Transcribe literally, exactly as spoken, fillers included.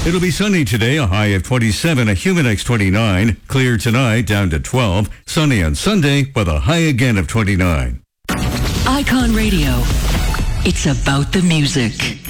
It'll be sunny today, a high of twenty-seven, a humid X twenty-nine. Clear tonight, down to twelve. Sunny on Sunday, with a high again of twenty-nine. Icon Radio. It's about the music.